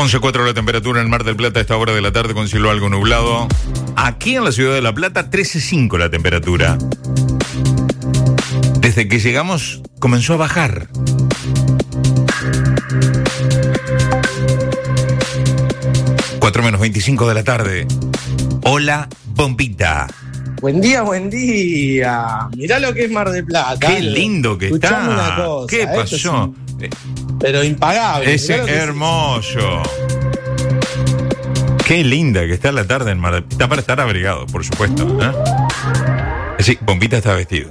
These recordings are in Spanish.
11:04 la temperatura en Mar del Plata a esta hora de la tarde con cielo algo nublado. Aquí en la ciudad de La Plata 13:05 la temperatura. Desde que llegamos comenzó a bajar. Cuatro menos 25 de la tarde. Hola, bombita. Buen día, buen día. Mirá lo que es Mar del Plata. Qué lindo que Escuchame está. una cosa, ¿Qué pasó? Pero impagable. Es hermoso. Qué linda que está la tarde en Mar del Plata. Está para estar abrigado, por supuesto. Sí, bombita está vestido.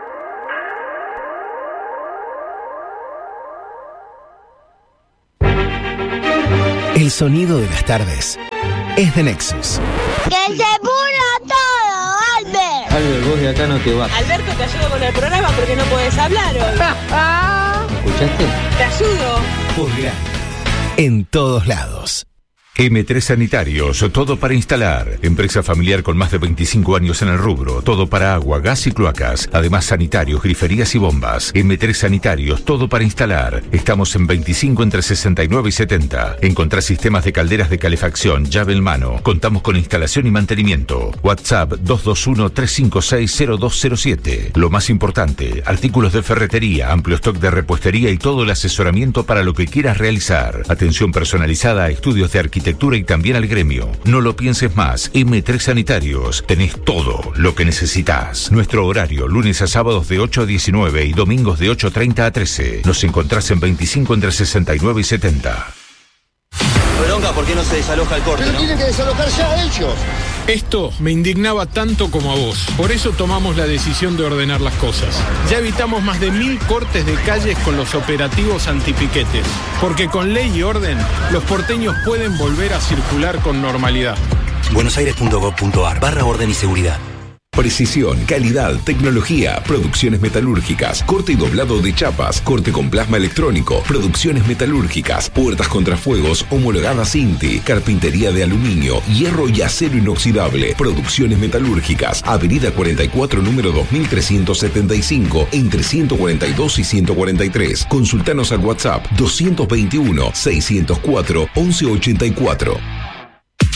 El sonido de las tardes es de Nexus. ¡Que se pudra todo, Albert! Albert, vos de acá no te vas. Alberto, te ayudo con el programa porque no podés hablar hoy. ¿Me escuchaste? Te ayudo. Posgrado. En todos lados. M3 Sanitarios, todo para instalar. Empresa familiar con más de 25 años en el rubro. Todo para agua, gas y cloacas. Además sanitarios, griferías y bombas. M3 Sanitarios, todo para instalar. Estamos en 25 entre 69 y 70. Encontrá sistemas de calderas de calefacción, llave en mano. Contamos con instalación y mantenimiento. WhatsApp 221-356-0207. Lo más importante, artículos de ferretería, amplio stock de repuestería y todo el asesoramiento para lo que quieras realizar. Atención personalizada a estudios de arquitectura y también al gremio. No lo pienses más. M3 Sanitarios. Tenés todo lo que necesitas. Nuestro horario, lunes a sábados de 8 a 19 y domingos de 8:30 a 13. Nos encontrás en 25 entre 69 y 70. Bronca, ¿por qué no se desaloja el corte? Pero tienen que desalojar ya ellos. Esto me indignaba tanto como a vos. Por eso tomamos la decisión de ordenar las cosas. Ya evitamos más de 1000 cortes de calles con los operativos antipiquetes. Porque con ley y orden, los porteños pueden volver a circular con normalidad. buenosaires.gov.ar/orden y seguridad. Precisión, calidad, tecnología, producciones metalúrgicas, corte y doblado de chapas, corte con plasma electrónico, producciones metalúrgicas, puertas contrafuegos homologadas INTI, carpintería de aluminio, hierro y acero inoxidable, producciones metalúrgicas, Avenida 44, número 2375, entre 142 y 143. Consultanos al WhatsApp 221 604 1184.